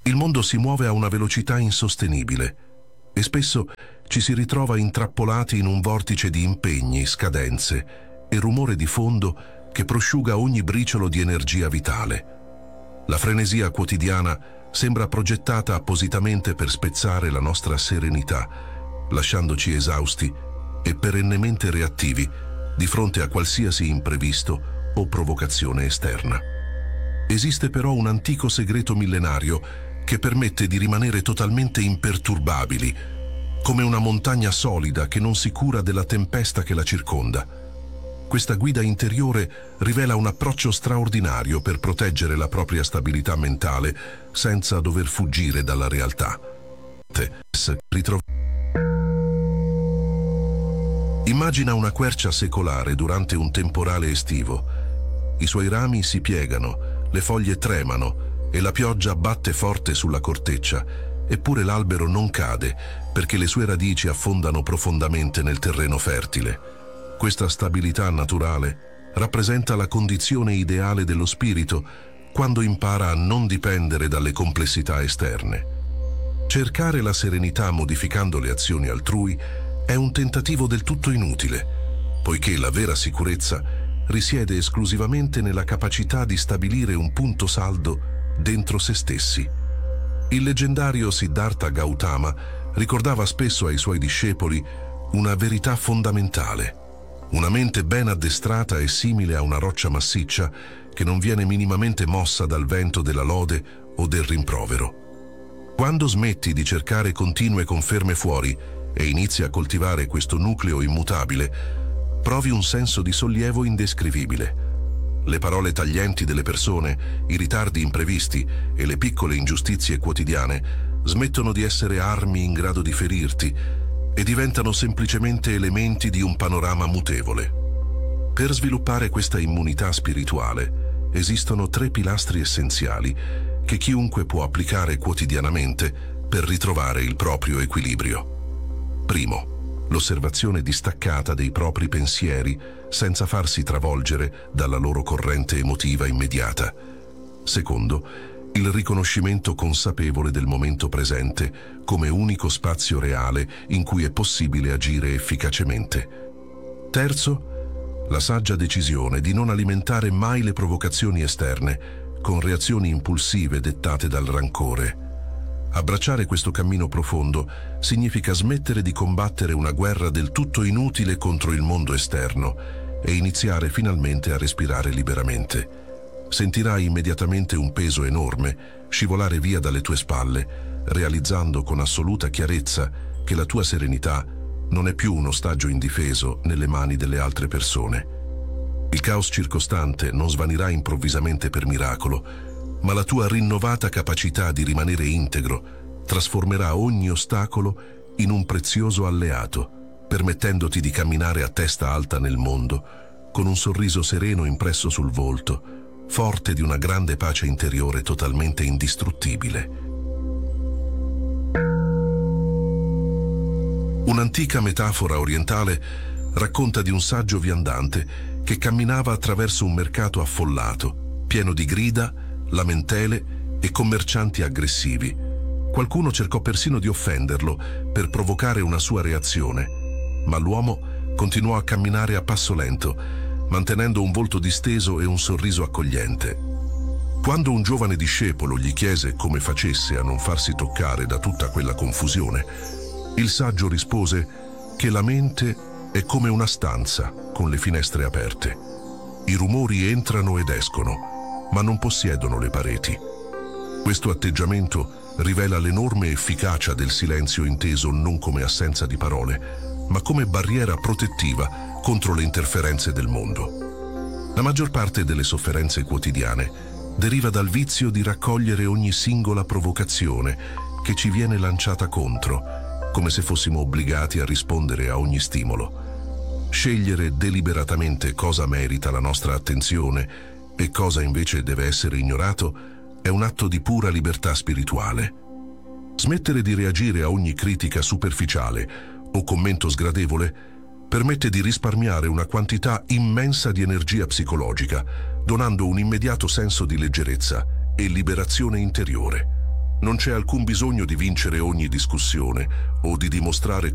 Il mondo si muove a una velocità insostenibile e spesso ci si ritrova intrappolati in un vortice di impegni, scadenze e rumore di fondo che prosciuga ogni briciolo di energia vitale. La frenesia quotidiana sembra progettata appositamente per spezzare la nostra serenità, lasciandoci esausti e perennemente reattivi di fronte a qualsiasi imprevisto o provocazione esterna. Esiste però un antico segreto millenario che permette di rimanere totalmente imperturbabili, come una montagna solida che non si cura della tempesta che la circonda. Questa guida interiore rivela un approccio straordinario per proteggere la propria stabilità mentale senza dover fuggire dalla realtà. Immagina una quercia secolare durante un temporale estivo. I suoi rami si piegano, le foglie tremano e la pioggia batte forte sulla corteccia, eppure l'albero non cade perché le sue radici affondano profondamente nel terreno fertile. Questa stabilità naturale rappresenta la condizione ideale dello spirito quando impara a non dipendere dalle complessità esterne. Cercare la serenità modificando le azioni altrui è un tentativo del tutto inutile, poiché la vera sicurezza risiede esclusivamente nella capacità di stabilire un punto saldo dentro se stessi. Il leggendario Siddhartha Gautama ricordava spesso ai suoi discepoli una verità fondamentale. Una mente ben addestrata è simile a una roccia massiccia che non viene minimamente mossa dal vento della lode o del rimprovero. Quando smetti di cercare continue conferme fuori e inizi a coltivare questo nucleo immutabile, provi un senso di sollievo indescrivibile. Le parole taglienti delle persone, i ritardi imprevisti e le piccole ingiustizie quotidiane smettono di essere armi in grado di ferirti e diventano semplicemente elementi di un panorama mutevole. Per sviluppare questa immunità spirituale esistono 3 pilastri essenziali che chiunque può applicare quotidianamente per ritrovare il proprio equilibrio. Primo, l'osservazione distaccata dei propri pensieri senza farsi travolgere dalla loro corrente emotiva immediata. Secondo, il riconoscimento consapevole del momento presente come unico spazio reale in cui è possibile agire efficacemente. Terzo, la saggia decisione di non alimentare mai le provocazioni esterne con reazioni impulsive dettate dal rancore. Abbracciare questo cammino profondo significa smettere di combattere una guerra del tutto inutile contro il mondo esterno e iniziare finalmente a respirare liberamente. Sentirai immediatamente un peso enorme scivolare via dalle tue spalle, realizzando con assoluta chiarezza che la tua serenità non è più un ostaggio indifeso nelle mani delle altre persone. Il caos circostante non svanirà improvvisamente per miracolo, ma la tua rinnovata capacità di rimanere integro trasformerà ogni ostacolo in un prezioso alleato, permettendoti di camminare a testa alta nel mondo, con un sorriso sereno impresso sul volto, forte di una grande pace interiore totalmente indistruttibile. Un'antica metafora orientale racconta di un saggio viandante che camminava attraverso un mercato affollato, pieno di grida, lamentele e commercianti aggressivi. Qualcuno cercò persino di offenderlo per provocare una sua reazione, ma l'uomo continuò a camminare a passo lento, mantenendo un volto disteso e un sorriso accogliente. Quando un giovane discepolo gli chiese come facesse a non farsi toccare da tutta quella confusione, il saggio rispose che la mente è come una stanza con le finestre aperte. I rumori entrano ed escono, ma non possiedono le pareti. Questo atteggiamento rivela l'enorme efficacia del silenzio inteso non come assenza di parole, ma come barriera protettiva contro le interferenze del mondo. La maggior parte delle sofferenze quotidiane deriva dal vizio di raccogliere ogni singola provocazione che ci viene lanciata contro, come se fossimo obbligati a rispondere a ogni stimolo. Scegliere deliberatamente cosa merita la nostra attenzione e cosa invece deve essere ignorato è un atto di pura libertà spirituale. Smettere di reagire a ogni critica superficiale o commento sgradevole permette di risparmiare una quantità immensa di energia psicologica, donando un immediato senso di leggerezza e liberazione interiore. Non c'è alcun bisogno di vincere ogni discussione o di dimostrare